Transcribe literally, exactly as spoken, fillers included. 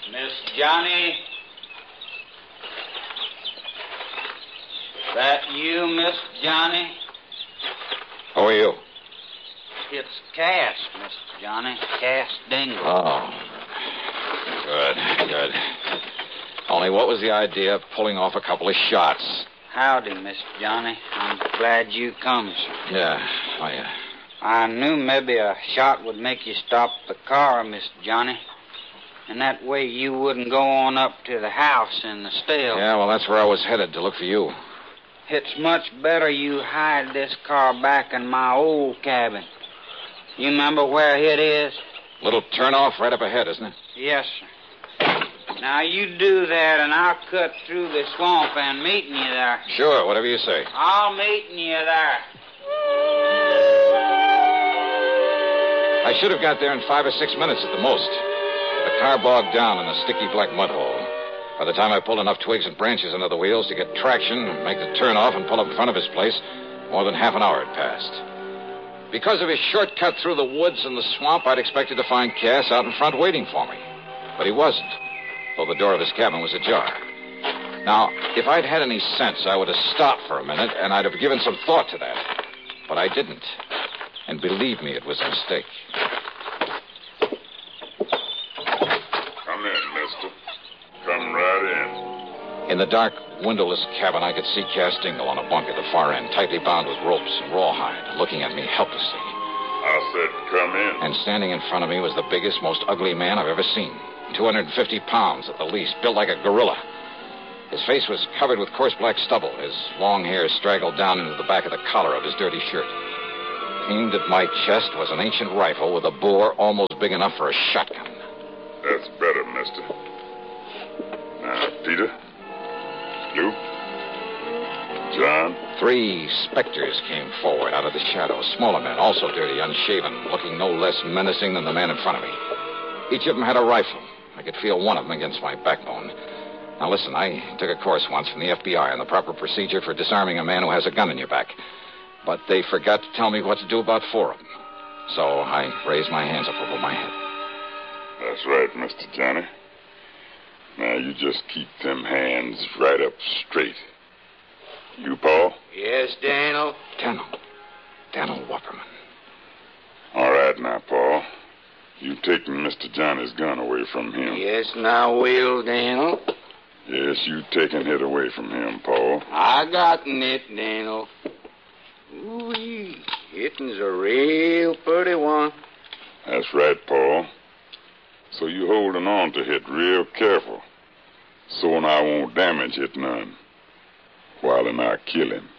Miss Johnny? That you, Miss Johnny? Who are you? It's Cass, Miss Johnny. Cass Dingle. Oh. Good, good. Only what was the idea of pulling off a couple of shots? Howdy, Miss Johnny. I'm glad you come, sir. Yeah, oh, yeah. I knew maybe a shot would make you stop the car, Miss Johnny. And that way you wouldn't go on up to the house in the still. Yeah, well, that's where I was headed, to look for you. It's much better you hide this car back in my old cabin. You remember where it is? Little turnoff right up ahead, isn't it? Yes, sir. Now, you do that, and I'll cut through the swamp and meet you there. Sure, whatever you say. I'll meet you there. I should have got there in five or six minutes at the most. The car bogged down in a sticky black mud hole. By the time I pulled enough twigs and branches under the wheels to get traction, make the turnoff, and pull up in front of his place, more than half an hour had passed. Because of his shortcut through the woods and the swamp, I'd expected to find Cass out in front waiting for me. But he wasn't, though the door of his cabin was ajar. Now, if I'd had any sense, I would have stopped for a minute, and I'd have given some thought to that. But I didn't. And believe me, it was a mistake. Come in, mister. Come right in. In the dark, windowless cabin, I could see Cass Dingle on a bunk at the far end, tightly bound with ropes and rawhide, looking at me helplessly. I said come in. And standing in front of me was the biggest, most ugly man I've ever seen. two hundred fifty pounds at the least, built like a gorilla. His face was covered with coarse black stubble. His long hair straggled down into the back of the collar of his dirty shirt. Aimed at my chest was an ancient rifle with a bore almost big enough for a shotgun. That's better, mister. Now, Peter, Luke, John. Three specters came forward out of the shadows. Smaller men, also dirty, unshaven, looking no less menacing than the man in front of me. Each of them had a rifle. I could feel one of them against my backbone. Now, listen, I took a course once from the F B I on the proper procedure for disarming a man who has a gun in your back. But they forgot to tell me what to do about four of them. So I raised my hands up over my head. That's right, Mister Johnny. Now, you just keep them hands right up straight. You, Paul? Yes, Daniel? Daniel. Daniel Wupperman. All right now, Paul. You taking Mister Johnny's gun away from him. Yes, and I will, Daniel. Yes, you taking it away from him, Paul. I gotten it, Daniel. Ooh-wee. Hitting's a real pretty one. That's right, Paul. So you holding on to it real careful. So and I won't damage it none. While and I kill him.